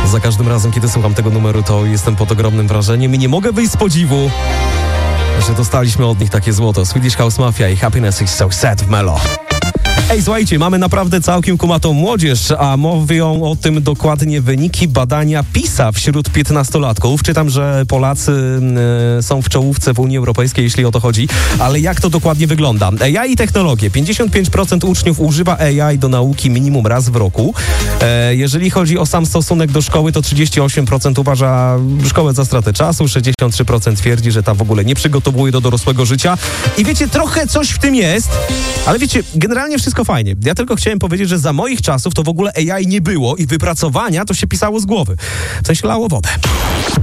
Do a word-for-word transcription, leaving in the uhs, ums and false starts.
Za każdym razem, kiedy słucham tego numeru, to jestem pod ogromnym wrażeniem i nie mogę wyjść z podziwu, że dostaliśmy od nich takie złoto. Swedish House Mafia i Happiness is so sad w Melo. Ej, słuchajcie, mamy naprawdę całkiem kumatą młodzież, a mówią o tym dokładnie wyniki badania PISA wśród piętnastolatków. Czytam, że Polacy y, są w czołówce w Unii Europejskiej, jeśli o to chodzi, ale jak to dokładnie wygląda? A I i technologie. pięćdziesiąt pięć procent uczniów używa A I do nauki minimum raz w roku. E, jeżeli chodzi o sam stosunek do szkoły, to trzydzieści osiem procent uważa szkołę za stratę czasu, sześćdziesiąt trzy procent twierdzi, że ta w ogóle nie przygotowuje do dorosłego życia. I wiecie, trochę coś w tym jest, ale wiecie, generalnie wszystko fajnie. Ja tylko chciałem powiedzieć, że za moich czasów to w ogóle A I nie było i wypracowania to się pisało z głowy. W sensie lało wodę.